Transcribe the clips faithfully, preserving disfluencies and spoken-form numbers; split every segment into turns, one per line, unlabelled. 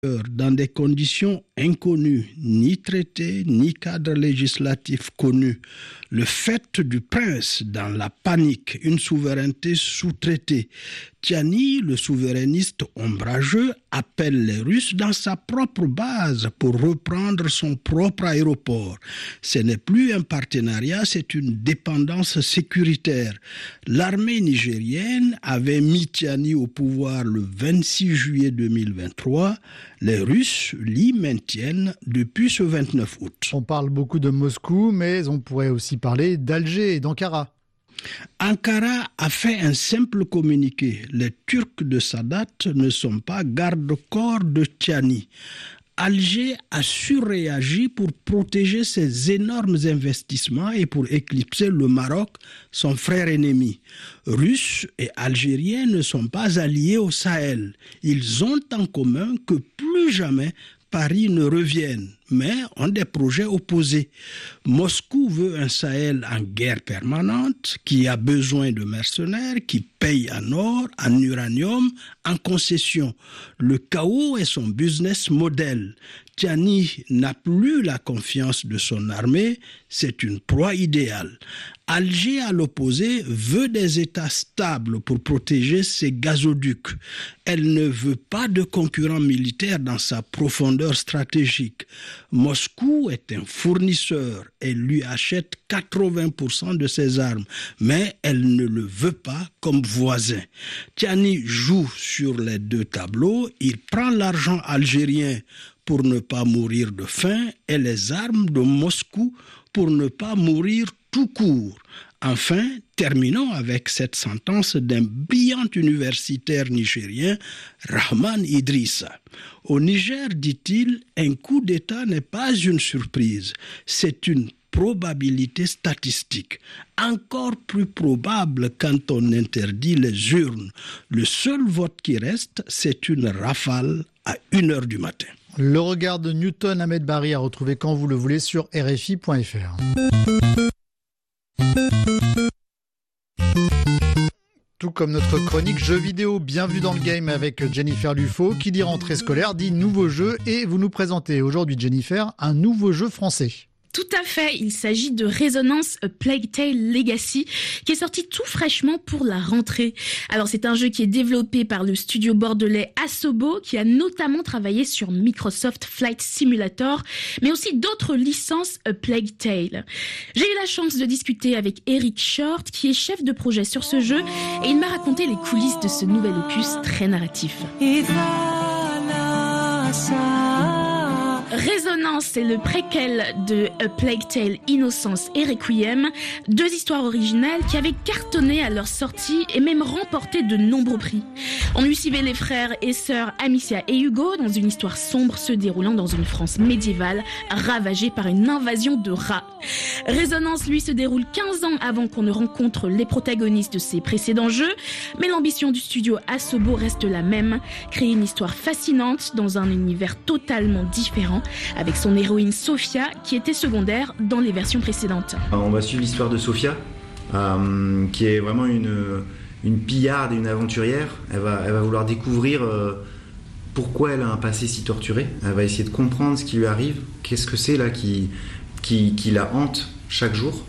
dans des conditions inconnues, ni traité, ni cadre législatif connu. Le fait du prince dans la panique, une souveraineté sous-traitée. Tiani, le souverainiste ombrageux, appelle les Russes dans sa propre base pour reprendre son propre aéroport. Ce n'est plus un partenariat, c'est une dépendance sécuritaire. L'armée nigérienne avait mis Tiani au pouvoir le vingt-six juillet deux mille vingt-trois. Les Russes l'y maintiennent depuis ce vingt-neuf août.
On parle beaucoup de Moscou, mais on pourrait aussi parler d'Alger et d'Ankara.
Ankara a fait un simple communiqué. Les Turcs de Sadat ne sont pas garde-corps de Tiani. Alger a surréagi pour protéger ses énormes investissements et pour éclipser le Maroc, son frère ennemi. Russes et Algériens ne sont pas alliés au Sahel. Ils ont en commun que plus jamais Paris ne revienne, mais ont des projets opposés. Moscou veut un Sahel en guerre permanente, qui a besoin de mercenaires, qui paye en or, en uranium, en concession. Le chaos est son business model. Tiani n'a plus la confiance de son armée, c'est une proie idéale. Alger, à l'opposé, veut des États stables pour protéger ses gazoducs. Elle ne veut pas de concurrents militaires dans sa profondeur stratégique. Moscou est un fournisseur. Elle lui achète quatre-vingts pour cent de ses armes, mais elle ne le veut pas comme voisin. Tiani joue sur les deux tableaux. Il prend l'argent algérien pour ne pas mourir de faim et les armes de Moscou pour ne pas mourir tout court. Enfin, terminons avec cette sentence d'un brillant universitaire nigérien, Rahman Idrissa. Au Niger, dit-il, un coup d'État n'est pas une surprise, c'est une probabilité statistique. Encore plus probable quand on interdit les urnes. Le seul vote qui reste, c'est une rafale à une heure du matin.
Le regard de Newton Ahmed Barry à retrouver quand vous le voulez sur R F I point F R. Tout comme notre chronique jeux vidéo, bienvenue dans le game avec Jennifer Lufo, qui dit rentrée scolaire, dit nouveau jeu, et vous nous présentez aujourd'hui, Jennifer, un nouveau jeu français.
Tout à fait, il s'agit de Resonance A Plague Tale Legacy qui est sorti tout fraîchement pour la rentrée. Alors c'est un jeu qui est développé par le studio bordelais Asobo qui a notamment travaillé sur Microsoft Flight Simulator mais aussi d'autres licences A Plague Tale. J'ai eu la chance de discuter avec Eric Short qui est chef de projet sur ce jeu et il m'a raconté les coulisses de ce nouvel opus très narratif. Resonance, c'est le préquel de A Plague Tale Innocence et Requiem, deux histoires originales qui avaient cartonné à leur sortie et même remporté de nombreux prix. On y suivait les frères et sœurs Amicia et Hugo dans une histoire sombre se déroulant dans une France médiévale ravagée par une invasion de rats. Resonance, lui, se déroule quinze ans avant qu'on ne rencontre les protagonistes de ses précédents jeux, mais l'ambition du studio Asobo reste la même, créer une histoire fascinante dans un univers totalement différent, avec son héroïne Sophia qui était secondaire dans les versions précédentes.
On va suivre l'histoire de Sophia, euh, qui est vraiment une, une pillarde et une aventurière. Elle va, elle va vouloir découvrir euh, pourquoi elle a un passé si torturé. Elle va essayer de comprendre ce qui lui arrive, qu'est-ce que c'est là qui, qui, qui la hante chaque jour.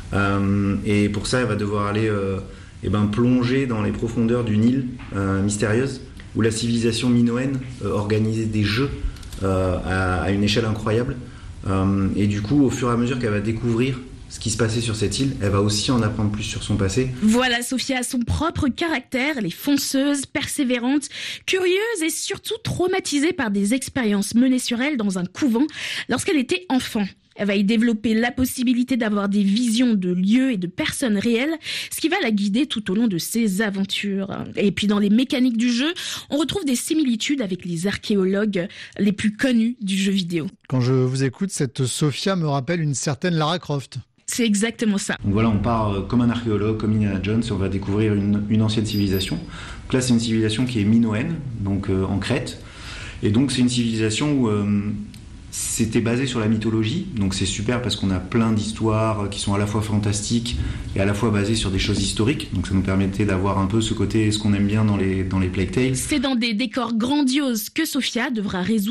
Euh, et pour ça, elle va devoir aller euh, eh ben, plonger dans les profondeurs d'une île euh, mystérieuse où la civilisation minoenne euh, organisait des jeux Euh, à, à une échelle incroyable euh, et du coup au fur et à mesure qu'elle va découvrir ce qui se passait sur cette île, elle va aussi en apprendre plus sur son passé.
Voilà, Sophia a son propre caractère, elle est fonceuse, persévérante, curieuse et surtout traumatisée par des expériences menées sur elle dans un couvent lorsqu'elle était enfant. Elle va y développer la possibilité d'avoir des visions de lieux et de personnes réelles, ce qui va la guider tout au long de ses aventures. Et puis dans les mécaniques du jeu, on retrouve des similitudes avec les archéologues les plus connus du jeu vidéo.
Quand je vous écoute, cette Sophia me rappelle une certaine Lara Croft.
C'est exactement ça.
Donc voilà, on part comme un archéologue, comme Indiana Jones, et on va découvrir une, une ancienne civilisation. Donc là, c'est une civilisation qui est minoenne, donc euh, en Crète. Et donc c'est une civilisation où... Euh, C'était basé sur la mythologie, donc c'est super parce qu'on a plein d'histoires qui sont à la fois fantastiques et à la fois basées sur des choses historiques. Donc ça nous permettait d'avoir un peu ce côté, ce qu'on aime bien dans les, dans les Plague Tales.
C'est dans des décors grandioses que Sophia devra résoudre